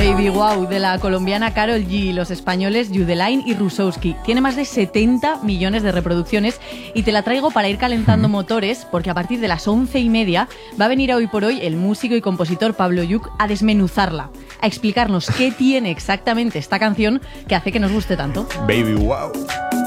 Baby Wow de la colombiana Karol G, los españoles Yudelain y Rusowski. Tiene más de 70 millones de reproducciones y te la traigo para ir calentando motores porque a partir de las 11:30 va a venir a Hoy por Hoy el músico y compositor Pablo Lluch a desmenuzarla, a explicarnos qué tiene exactamente esta canción que hace que nos guste tanto. Baby Wow.